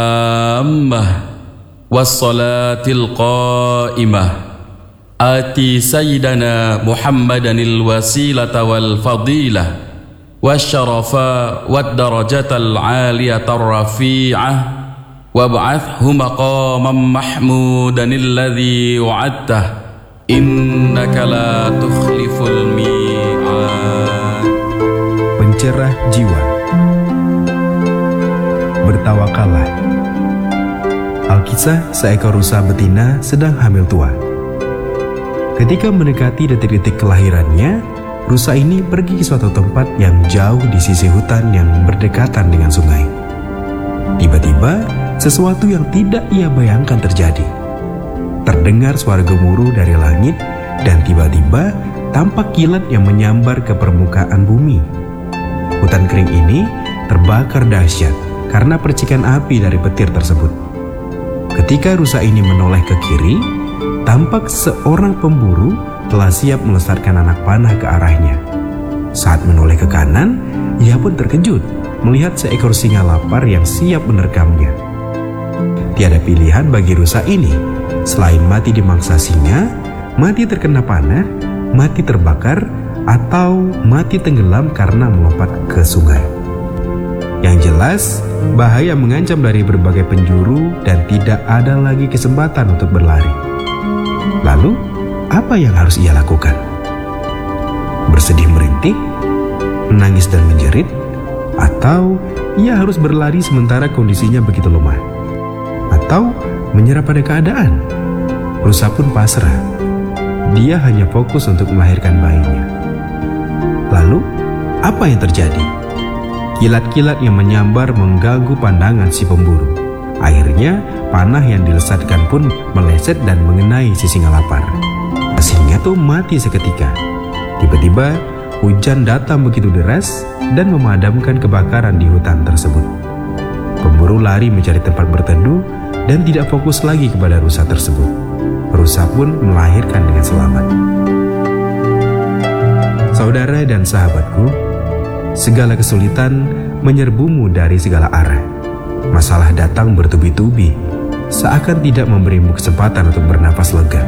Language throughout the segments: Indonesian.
التامة والصلاة القائمة آتي سيدنا محمدا الوسيلة والفضيلة والشرف والدرجة العالية الرفيعة وابعثه مقاما محمودا الذي وعدته إنك لا تخلف الميعاد. Pencerah jiwa, bertawakallah. Alkisah seekor rusa betina sedang hamil tua. Ketika mendekati detik-detik kelahirannya, rusa ini pergi ke suatu tempat yang jauh di sisi hutan yang berdekatan dengan sungai. Tiba-tiba, sesuatu yang tidak ia bayangkan terjadi. Terdengar suara gemuruh dari langit dan tiba-tiba tampak kilat yang menyambar ke permukaan bumi. Hutan kering ini terbakar dahsyat karena percikan api dari petir tersebut. Ketika rusa ini menoleh ke kiri, tampak seorang pemburu telah siap melesatkan anak panah ke arahnya. Saat menoleh ke kanan, ia pun terkejut melihat seekor singa lapar yang siap menerkamnya. Tiada pilihan bagi rusa ini selain mati dimangsa singa, mati terkena panah, mati terbakar, atau mati tenggelam karena melompat ke sungai. Yang jelas, bahaya mengancam dari berbagai penjuru dan tidak ada lagi kesempatan untuk berlari. Lalu, apa yang harus ia lakukan? Bersedih merintih, menangis dan menjerit, atau ia harus berlari sementara kondisinya begitu lemah? Atau menyerah pada keadaan? Rusa pun pasrah. Dia hanya fokus untuk melahirkan bayinya. Lalu, apa yang terjadi? Kilat-kilat yang menyambar mengganggu pandangan si pemburu. Akhirnya, panah yang dilesatkan pun meleset dan mengenai si singa lapar. Singa itu mati seketika. Tiba-tiba, hujan datang begitu deras dan memadamkan kebakaran di hutan tersebut. Pemburu lari mencari tempat berteduh dan tidak fokus lagi kepada rusa tersebut. Rusa pun melahirkan dengan selamat. Saudara dan sahabatku, segala kesulitan menyerbumu dari segala arah. Masalah datang bertubi-tubi, seakan tidak memberimu kesempatan untuk bernafas lega.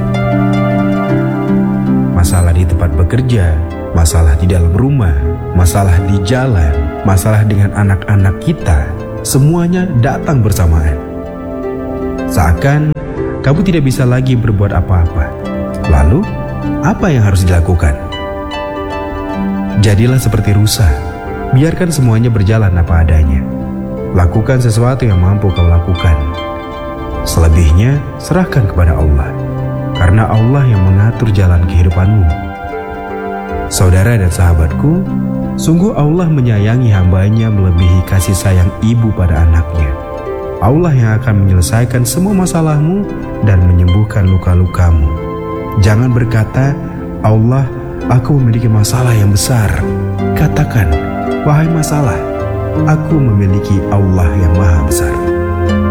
Masalah di tempat bekerja, masalah di dalam rumah, masalah di jalan, masalah dengan anak-anak kita, semuanya datang bersamaan. Seakan kamu tidak bisa lagi berbuat apa-apa. Lalu, apa yang harus dilakukan? Jadilah seperti rusa. Biarkan semuanya berjalan apa adanya. Lakukan sesuatu yang mampu kau lakukan. Selebihnya, serahkan kepada Allah. Karena Allah yang mengatur jalan kehidupanmu. Saudara dan sahabatku, sungguh Allah menyayangi hambanya melebihi kasih sayang ibu pada anaknya. Allah yang akan menyelesaikan semua masalahmu dan menyembuhkan luka-lukamu. Jangan berkata, Allah, aku memiliki masalah yang besar. Katakan, wahai masalah, aku memiliki Allah yang maha besar.